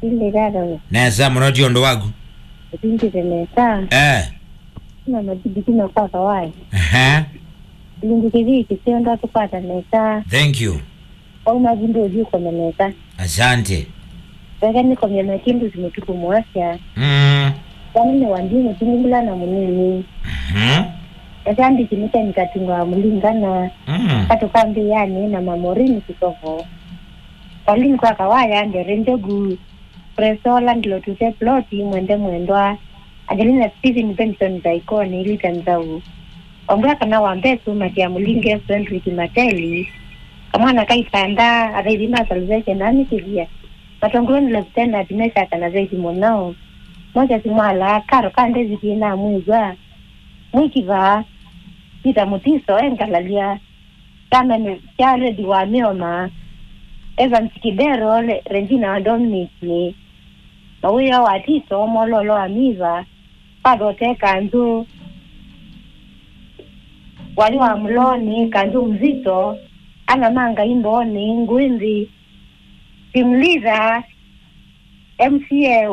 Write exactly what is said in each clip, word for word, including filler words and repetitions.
Ile dada. Neza mroti ondo wagu. Binti neza. Eh. Na majibu kina kwa kawai. Eh. Lingu kivi kisionda tupata neza. Thank you. Au majibu yuko neza. Asante. Bega niko mnyama kindu zimetuku mwasya. Mm. Kwani ni wandini tingula na munini. Mhm. Yandi kimita nikatunga mulingana. Mm. Katukambi yani na mamorini kitovo. Paling kwa kawaya ndere ndogu. Presola ndilo tute ploti mwende mwendwa. Adelina Stephen Benson za ikoni ili tanzau. Ombra kana wambesu matia mulinge Frederick Mateli. Kama na kaifanda adhima salvation nani kivia. Matongoni lefutena dimesha kana zaidi monao. Moja simwala karo kande zikina mwizwa. Mwikiva kita mutiso engalalia. Kama ni chale diwa mioma. Evan Sikidero Regina Dominic ni. Mawia watiso mololo amiva. Padote kanzu. Wali wa mloni kanzu mzito. Ana manga imboni nguindi. Timliza M C A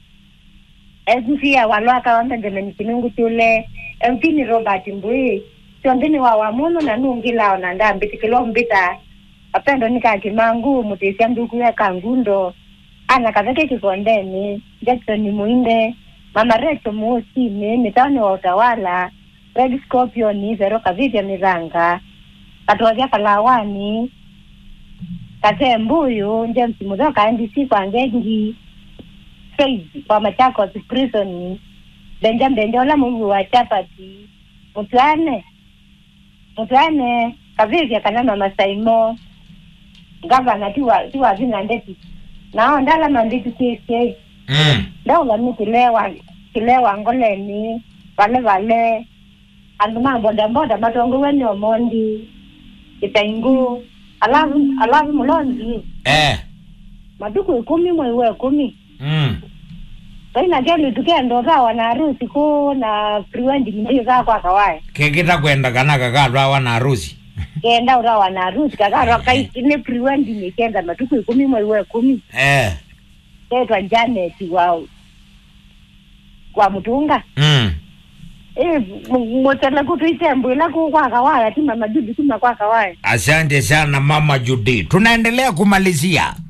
M C A walwaka wambende menikinungu tule M P ni Robert Mbui. Tuambini wa wamuno na nungila onanda mbiti kilo mbita. Apendo nika kimangu mutisia mduku ya kangundo. Ana kazake kikondeni. Jackson Muinde. Mama Recho Musi ni mitani wa utawala. Red Scorpion zero kavivya mizanga. Katuwazia kalawani. Kate mbuyu nje msimudoka N D C kwa ngengi. Faith kwa Machakos prison. Benjam benjola mungu wa chapati. Mutuane. Mutuane. Kavivya kanama Masaimo. Gavana tiwa tiwa zina ndeti. Nao ndala mandiki kike. Mm. Ndio lami kilewa kilewa ngoleni wale wale anduma bonda bonda matongo wenye omondi itaingu alavu alavu mulonzi Eh. maduku kumi mwewe kumi. Mm. Baina gani tukendo za wana harusi ko na priwendi ndio za kwa kawai. Kekita kwenda kana kakatwa wana harusi. Kenda ura wana harusi kakatwa kai ni priwendi ni kenda maduku kumi mwewe kumi. Eh. Kwa Janet wao kwa Mutunga. Mm. Eh motela kutuitembo ila kwa kawaya tima majibu tuma kwa kawaya. Asante sana Mama Judy. Tunaendelea kumalizia.